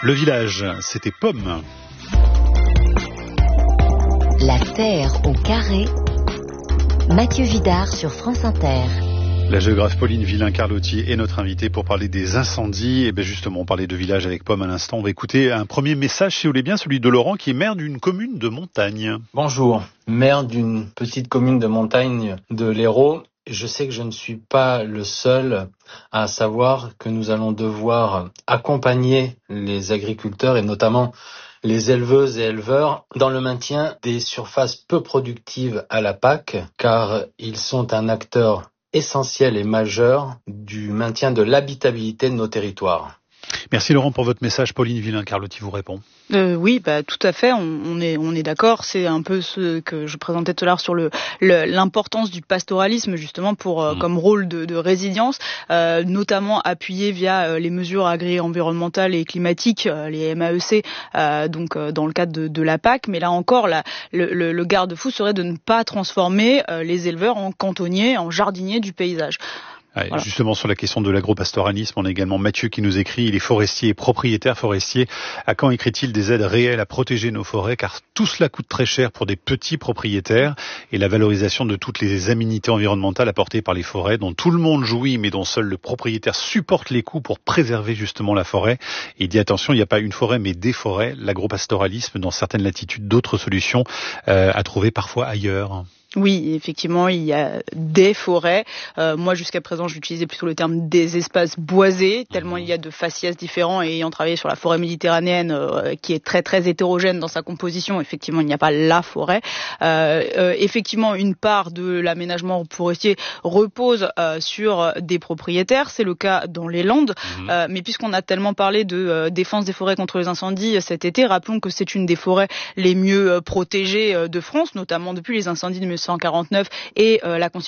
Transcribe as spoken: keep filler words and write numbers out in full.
Le village, c'était Pomme. La Terre au carré. Mathieu Vidard sur France Inter. La géographe Pauline Villain-Carlotti est notre invitée pour parler des incendies. Et bien justement, on parlait de village avec Pomme à l'instant. On va écouter un premier message, si vous voulez bien, celui de Laurent, qui est maire d'une commune de montagne. Bonjour, maire d'une petite commune de montagne de l'Hérault. Je sais que je ne suis pas le seul à savoir que nous allons devoir accompagner les agriculteurs et notamment les éleveuses et éleveurs dans le maintien des surfaces peu productives à la P A C, car ils sont un acteur essentiel et majeur du maintien de l'habitabilité de nos territoires. Merci Laurent pour votre message. Pauline Villain-Carlotti vous répond. Euh, oui, bah tout à fait. On, on est on est d'accord. C'est un peu ce que je présentais tout à l'heure sur le, le l'importance du pastoralisme justement pour euh, mmh. comme rôle de, de résilience, euh, notamment appuyé via euh, les mesures agri-environnementales et climatiques, euh, les M A E C, euh, donc euh, dans le cadre de, de la P A C. Mais là encore, la, le, le, le garde-fou serait de ne pas transformer euh, les éleveurs en cantonniers, en jardiniers du paysage. Ouais, voilà. Justement, sur la question de l'agropastoralisme, on a également Mathieu qui nous écrit, il est forestier et propriétaire forestier. À quand écrit-il des aides réelles à protéger nos forêts, car tout cela coûte très cher pour des petits propriétaires, et la valorisation de toutes les aménités environnementales apportées par les forêts, dont tout le monde jouit, mais dont seul le propriétaire supporte les coûts pour préserver justement la forêt. Et il dit attention, il n'y a pas une forêt, mais des forêts. L'agropastoralisme, dans certaines latitudes, d'autres solutions euh, à trouver parfois ailleurs. Oui, effectivement, il y a des forêts. Euh, moi, jusqu'à présent, j'utilisais plutôt le terme des espaces boisés, tellement il y a de faciès différents. Et ayant travaillé sur la forêt méditerranéenne, euh, qui est très très hétérogène dans sa composition, effectivement, il n'y a pas la forêt. Euh, euh, effectivement, une part de l'aménagement forestier repose euh, sur des propriétaires. C'est le cas dans les Landes. Mmh. Euh, mais puisqu'on a tellement parlé de euh, défense des forêts contre les incendies cet été, rappelons que c'est une des forêts les mieux euh, protégées euh, de France, notamment depuis les incendies de mille neuf cent quarante-neuf et euh, la